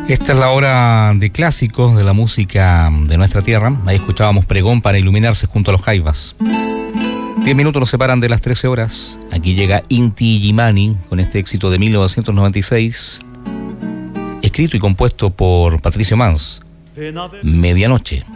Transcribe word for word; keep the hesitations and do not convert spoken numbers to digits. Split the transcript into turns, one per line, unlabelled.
Esta es la hora de clásicos de la música de nuestra tierra. Ahí escuchábamos Pregón para iluminarse junto a los Jaivas. Diez minutos nos separan de las trece horas. Aquí llega Inti Illimani con este éxito de mil novecientos noventa y seis, escrito y compuesto por Patricio Mans, Medianoche.